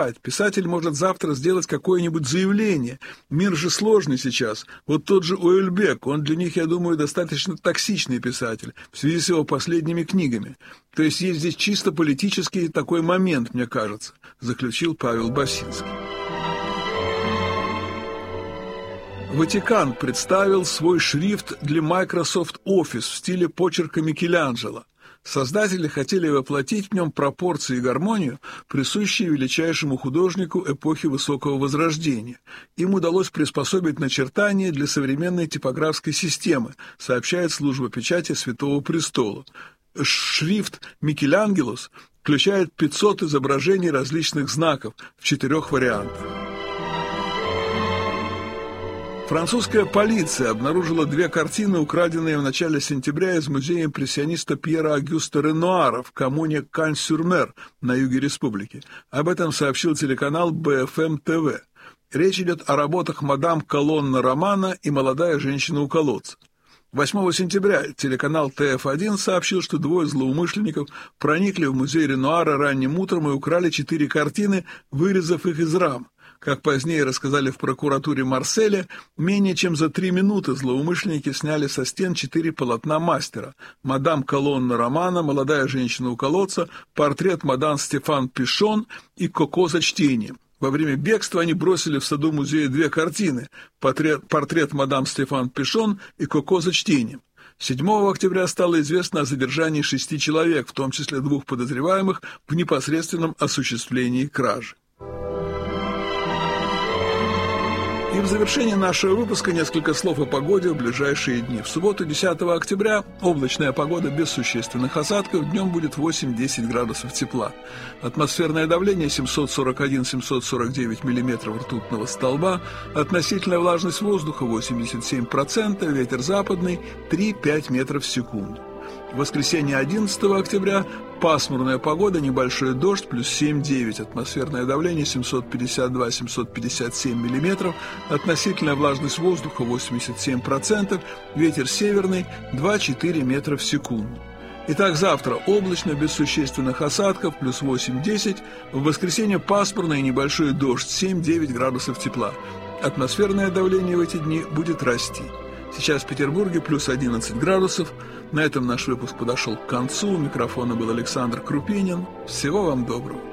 Писатель может завтра сделать какое-нибудь заявление. Мир же сложный сейчас. Вот тот же Уэльбек, он для них, я думаю, достаточно токсичный писатель в связи с его последними книгами. То есть здесь чисто политический такой момент, мне кажется, заключил Павел Басинский. Ватикан представил свой шрифт для Microsoft Office в стиле почерка Микеланджело. Создатели хотели воплотить в нем пропорции и гармонию, присущие величайшему художнику эпохи Высокого Возрождения. Им удалось приспособить начертания для современной типографской системы, сообщает служба печати Святого Престола. Шрифт Микеланджелос включает 500 изображений различных знаков в 4 вариантах. Французская полиция обнаружила 2 картины, украденные в начале сентября из музея импрессиониста Пьера Агюста Ренуара в коммуне Кань-сюр-Мер на юге республики. Об этом сообщил телеканал БФМ-ТВ. Речь идет о работах «Мадам Колонна Романа» и «Молодая женщина у колодца». 8 сентября телеканал ТФ-1 сообщил, что 2 злоумышленников проникли в музей Ренуара ранним утром и украли 4 картины, вырезав их из рам. Как позднее рассказали в прокуратуре Марселя, менее чем за 3 минуты злоумышленники сняли со стен 4 полотна мастера: «Мадам Колонна Романа», «Молодая женщина у колодца», портрет мадам Стефан Пишон и «Коко за чтением». Во время бегства они бросили в саду музея 2 картины: портрет мадам Стефан Пишон и «Коко за чтением». 7 октября стало известно о задержании 6 человек, в том числе 2 подозреваемых в непосредственном осуществлении кражи. И в завершение нашего выпуска несколько слов о погоде в ближайшие дни. В субботу, 10 октября, облачная погода без существенных осадков, днем будет 8-10 градусов тепла. Атмосферное давление 741-749 мм ртутного столба, относительная влажность воздуха 87%, ветер западный 3-5 метров в секунду. В воскресенье 11 октября пасмурная погода, небольшой дождь, плюс 7-9, атмосферное давление 752-757 мм, относительная влажность воздуха 87%, ветер северный 2-4 метра в секунду. Итак, завтра облачно, без существенных осадков, плюс 8-10, в воскресенье пасмурно и небольшой дождь, 7-9 градусов тепла. Атмосферное давление в эти дни будет расти. Сейчас в Петербурге плюс 11 градусов. На этом наш выпуск подошел к концу. У микрофона был Александр Крупинин. Всего вам доброго.